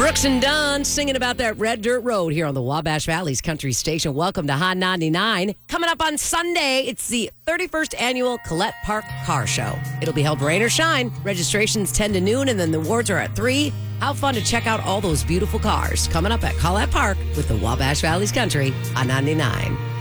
Brooks and Dunn singing about that red dirt road here on the Wabash Valley's Country Station. Welcome to Hot 99. Coming up on Sunday, it's the 31st annual Collette Park Car Show. It'll be held rain or shine. Registration's 10 to noon, and then the awards are at 3. How fun to check out all those beautiful cars. Coming up at Collette Park with the Wabash Valley's Country on 99.